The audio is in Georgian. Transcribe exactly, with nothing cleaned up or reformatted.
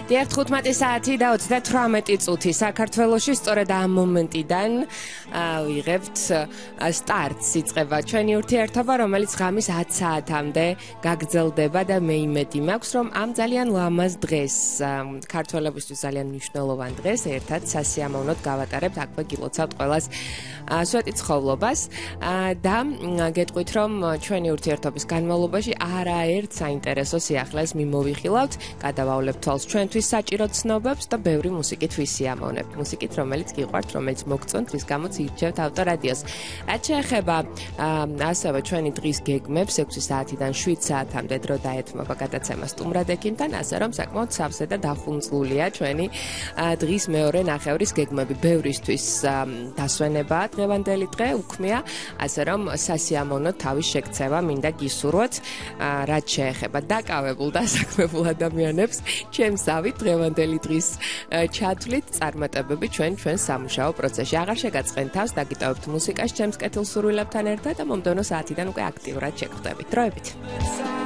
დიახ, თხუთმეტი საათი და ოცდათვრამეტი წუთი საქართველოში სწორედ ამ მომენტიდან ვიღებთ სტარტს იწყება ჩვენი ურთიერთობა, რომელიც ღამის ათ საათამდე გაგრძელდება და მე იმედი მაქვს, რომ ამ ძალიან ლამაზ დღეს, ქართველებისთვის ძალიან მნიშვნელოვან დღეს ერთად სასიამოვნოდ გავატარებთ, აქვე გილოცავთ ყველას სვეტი ცხოვრებას და გეტყვით, რომ ჩვენი ურთიერთობის განმავლობაში არაერთ საინტერესო სიახლეს მიმოვიხილავთ, გადავავლებთ თვალს ჩვენთვის საჭირო ცნობებს და ბევრი მუსიკით ვისიამოვნებთ. მუსიკით, რომელიც გიყვართ, რომელიც მოგწონთ, რის გამოც ირჩევთ ავტორადიოს. რაც შეეხება ასევე ჩვენი დღის გეგმებს, ექვსი საათიდან შვიდ საათამდე დრო დაეთმობა გადაცემა სტუმრად ექიმთან, ასე რომ საკმაოდ სავსე და დახუნწლულია ჩვენი დღის მეორე ნახევრის გეგმები. ბევრისთვის დასვენებაა დღევანდელი დღე, უქმია, ასე რომ სასიამოვნო თავის შეგცევა მინდა გისურვოთ, რაც შეეხება დაკავებულ დასაქმებულ ადამიანებს, ჩემს ავით დღევანდელი დღის ჩათვლით წარმატებები ჩვენ ჩვენ სამუშაო პროცესში. აღარ შეგაწყენ თავს, დაგიტოვებთ მუსიკას ჩემს კეთილსურვილებთან ერთად და მომდევნო საათიდან უკვე აქტიურად შეგხვდებით. დროებით.